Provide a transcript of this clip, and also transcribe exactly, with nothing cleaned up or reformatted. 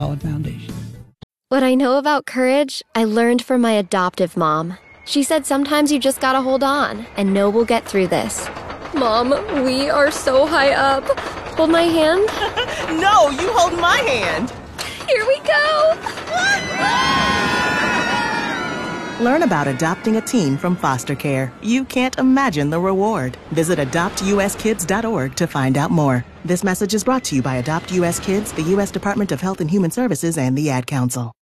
solid foundation. What I know about courage, I learned from my adoptive mom. She said sometimes you just gotta hold on and know we'll get through this. Mom, we are so high up. Hold my hand. No, you hold my hand. Here we go. Learn about adopting a teen from foster care. You can't imagine the reward. Visit adopt u s kids dot org to find out more. This message is brought to you by Adopt U S Kids, the U S Department of Health and Human Services, and the Ad Council.